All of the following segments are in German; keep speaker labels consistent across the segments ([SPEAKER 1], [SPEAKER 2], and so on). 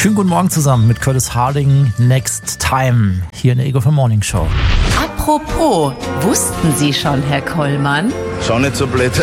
[SPEAKER 1] Schönen guten Morgen zusammen mit Curtis Harding, Next Time, hier in der Ego FM Morning Show.
[SPEAKER 2] Apropos, wussten Sie schon, Herr Kollmann?
[SPEAKER 3] Schau nicht so blöd.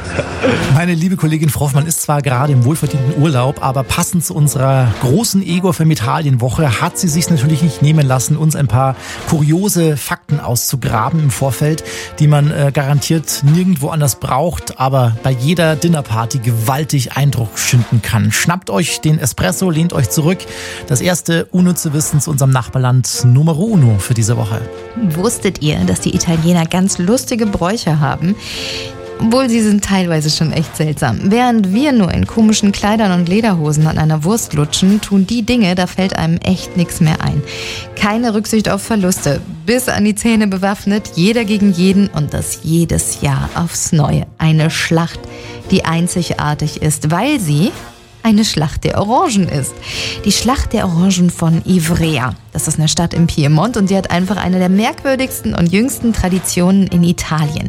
[SPEAKER 1] Meine liebe Kollegin Frau Hoffmann ist zwar gerade im wohlverdienten Urlaub, aber passend zu unserer großen Ego FM Italien-Woche hat sie sich natürlich nicht nehmen lassen, uns ein paar kuriose Fakten auszugraben im Vorfeld, die man garantiert nirgendwo anders braucht, aber bei jeder Dinnerparty gewaltig Eindruck schinden kann. Schnappt euch den Espresso, lehnt euch zurück. Das erste unnütze Wissen zu unserem Nachbarland Numero Uno für diese Woche.
[SPEAKER 4] Wusstet ihr, dass die Italiener ganz lustige Bräuche haben? Obwohl, sie sind teilweise schon echt seltsam. Während wir nur in komischen Kleidern und Lederhosen an einer Wurst lutschen, tun die Dinge, da fällt einem echt nichts mehr ein. Keine Rücksicht auf Verluste, bis an die Zähne bewaffnet, jeder gegen jeden und das jedes Jahr aufs Neue. Eine Schlacht, die einzigartig ist, weil sie eine Schlacht der Orangen ist. Die Schlacht der Orangen von Ivrea. Das ist eine Stadt im Piemont und die hat einfach eine der merkwürdigsten und jüngsten Traditionen in Italien.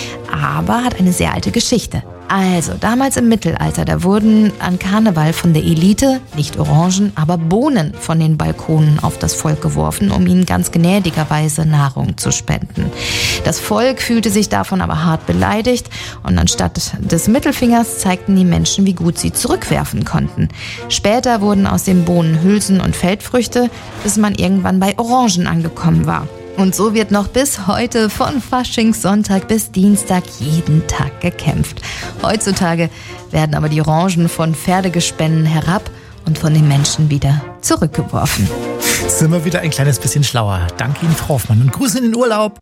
[SPEAKER 4] Aber hat eine sehr alte Geschichte. Also, damals im Mittelalter, da wurden an Karneval von der Elite, nicht Orangen, aber Bohnen von den Balkonen auf das Volk geworfen, um ihnen ganz gnädigerweise Nahrung zu spenden. Das Volk fühlte sich davon aber hart beleidigt und anstatt des Mittelfingers zeigten die Menschen, wie gut sie zurückwerfen konnten. Später wurden aus den Bohnen Hülsen und Feldfrüchte, bis man irgendwann bei Orangen angekommen war. Und so wird noch bis heute von Faschingssonntag bis Dienstag jeden Tag gekämpft. Heutzutage werden aber die Orangen von Pferdegespännen herab und von den Menschen wieder zurückgeworfen.
[SPEAKER 1] Sind wir wieder ein kleines bisschen schlauer. Danke Ihnen, Frau Hoffmann, und Grüße in den Urlaub.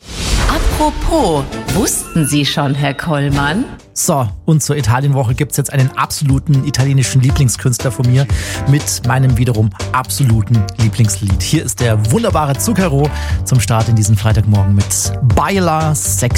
[SPEAKER 2] Apropos, wussten Sie schon, Herr Kollmann?
[SPEAKER 1] So, und zur Italienwoche gibt's jetzt einen absoluten italienischen Lieblingskünstler von mir mit meinem wiederum absoluten Lieblingslied. Hier ist der wunderbare Zucchero zum Start in diesen Freitagmorgen mit Baila Sexy.